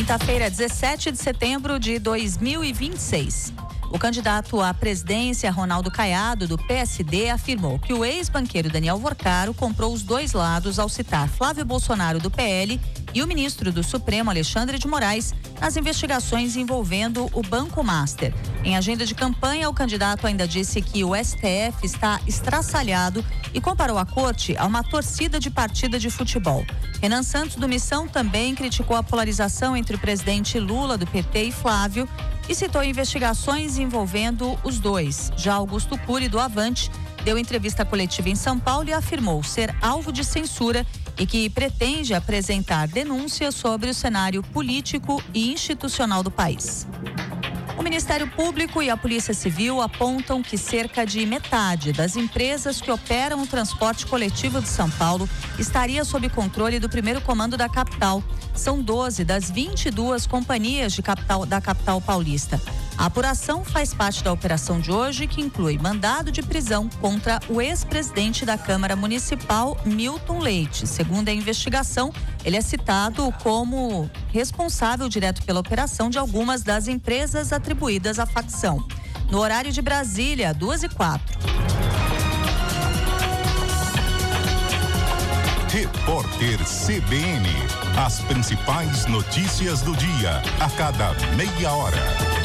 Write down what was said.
Quinta-feira, 17 de setembro de 2026. O candidato à presidência, Ronaldo Caiado, do PSD, afirmou que o ex-banqueiro Daniel Vorcaro comprou os dois lados ao citar Flávio Bolsonaro, do PL, e o ministro do Supremo, Alexandre de Moraes, nas investigações envolvendo o Banco Master. Em agenda de campanha, o candidato ainda disse que o STF está estraçalhado e comparou a corte a uma torcida de partida de futebol. Renan Santos, do Missão, também criticou a polarização entre o presidente Lula, do PT, e Flávio, e citou investigações envolvendo os dois. Já Augusto Cury, do Avante, deu entrevista coletiva em São Paulo e afirmou ser alvo de censura e que pretende apresentar denúncias sobre o cenário político e institucional do país. O Ministério Público e a Polícia Civil apontam que cerca de metade das empresas que operam o transporte coletivo de São Paulo estaria sob controle do primeiro comando da capital. São 12 das 22 companhias da capital paulista. A apuração faz parte da operação de hoje, que inclui mandado de prisão contra o ex-presidente da Câmara Municipal, Milton Leite. Segundo a investigação, ele é citado como responsável direto pela operação de algumas das empresas atribuídas à facção. No horário de Brasília, 2h04. Repórter CBN. As principais notícias do dia, a cada meia hora.